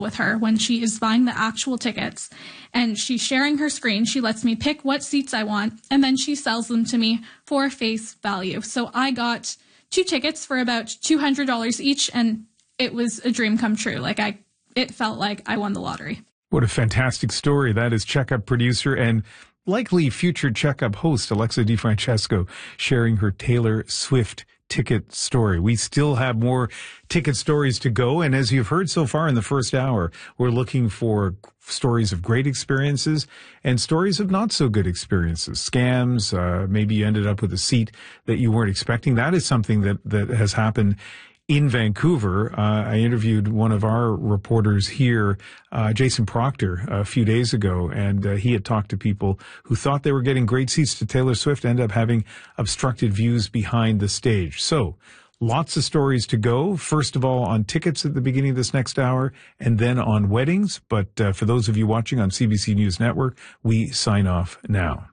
with her when she is buying the actual tickets, and she's sharing her screen. She lets me pick what seats I want, and then she sells them to me for face value. So I got 2 tickets for about $200 each, and it was a dream come true. It felt like I won the lottery. What a fantastic story. That is Checkup producer and likely future Checkup host Alexa DiFrancesco sharing her Taylor Swift ticket story. We still have more ticket stories to go. And as you've heard so far in the first hour, we're looking for stories of great experiences and stories of not so good experiences, scams. Maybe you ended up with a seat that you weren't expecting. That is something that has happened in Vancouver. I interviewed one of our reporters here, Jason Proctor, a few days ago, and he had talked to people who thought they were getting great seats to Taylor Swift, ended up having obstructed views behind the stage. So lots of stories to go. First of all, on tickets at the beginning of this next hour, and then on weddings. But for those of you watching on CBC News Network, we sign off now.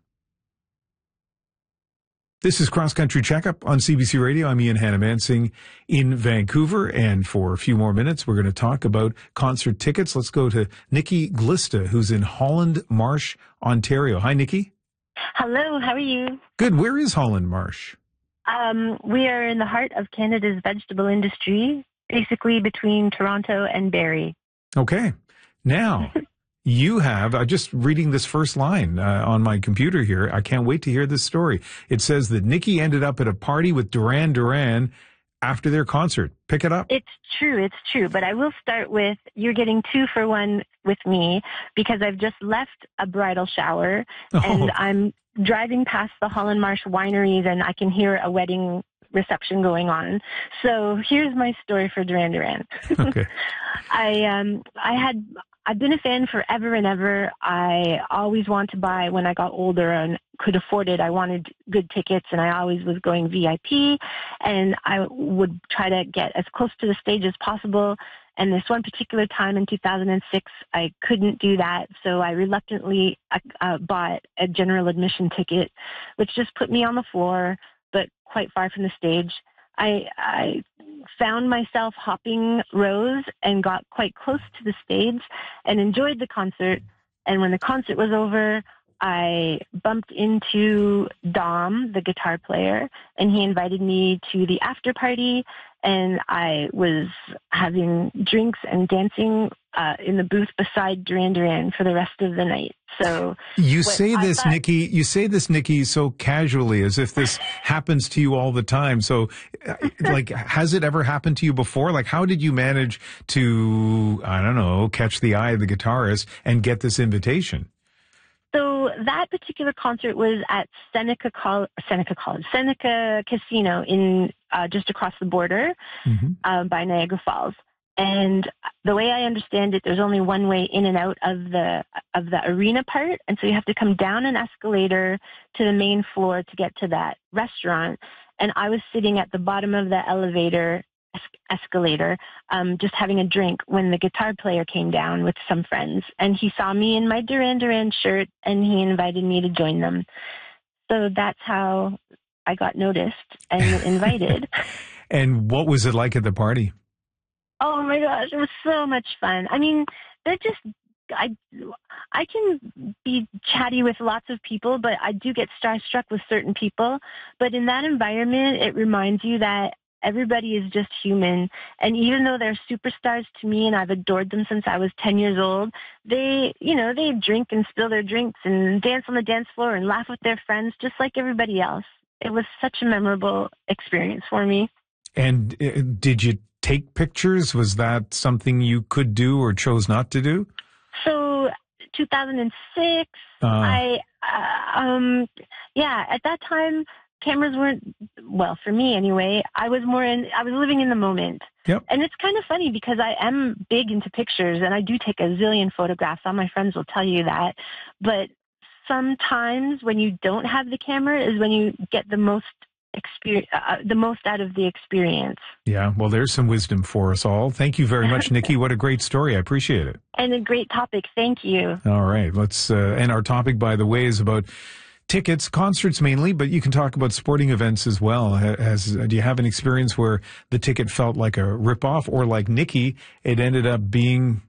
This is Cross Country Checkup on CBC Radio. I'm Ian Hannah-Mansing in Vancouver, and for a few more minutes, we're going to talk about concert tickets. Let's go to Nikki Glista, who's in Holland Marsh, Ontario. Hi, Nikki. Hello, how are you? Good. Where is Holland Marsh? We are in the heart of Canada's vegetable industry, basically between Toronto and Barrie. Okay. Now, you have, just reading this first line on my computer here, I can't wait to hear this story. It says that Nikki ended up at a party with Duran Duran after their concert. Pick it up. It's true. But I will start with, you're getting 2 for 1 with me because I've just left a bridal shower and I'm driving past the Holland Marsh wineries and I can hear a wedding reception going on. So here's my story for Duran Duran. Okay. I've been a fan forever and ever. I always wanted to buy when I got older and could afford it. I wanted good tickets and I always was going VIP and I would try to get as close to the stage as possible. And this one particular time in 2006, I couldn't do that. So I reluctantly bought a general admission ticket, which just put me on the floor, but quite far from the stage. I found myself hopping rows and got quite close to the stage and enjoyed the concert. And when the concert was over, I bumped into Dom, the guitar player, and he invited me to the after party. And I was having drinks and dancing in the booth beside Duran Duran for the rest of the night. So you say this, Nikki, so casually, as if this happens to you all the time. So, has it ever happened to you before? Like, how did you manage to, I don't know, catch the eye of the guitarist and get this invitation? So that particular concert was at Seneca Casino in just across the border by Niagara Falls. And the way I understand it, there's only one way in and out of the arena part, and so you have to come down an escalator to the main floor to get to that restaurant. And I was sitting at the bottom of the escalator, just having a drink when the guitar player came down with some friends, and he saw me in my Duran Duran shirt, and he invited me to join them. So that's how I got noticed and invited. And what was it like at the party? Oh my gosh, it was so much fun. I mean, I can be chatty with lots of people, but I do get starstruck with certain people. But in that environment, it reminds you that everybody is just human. And even though they're superstars to me and I've adored them since I was 10 years old, they drink and spill their drinks and dance on the dance floor and laugh with their friends just like everybody else. It was such a memorable experience for me. And did you take pictures? Was that something you could do or chose not to do? So 2006, at that time, cameras weren't, well, for me anyway, I was living in the moment. Yep. And it's kind of funny because I am big into pictures and I do take a zillion photographs. All my friends will tell you that. But sometimes when you don't have the camera is when you get the most out of the experience. Yeah, well, there's some wisdom for us all. Thank you very much, Nikki. What a great story. I appreciate it. And a great topic. Thank you. All right. Let's, and our topic, by the way, is about tickets, concerts mainly, but you can talk about sporting events as well. Do you have an experience where the ticket felt like a ripoff, or like Nikki, it ended up being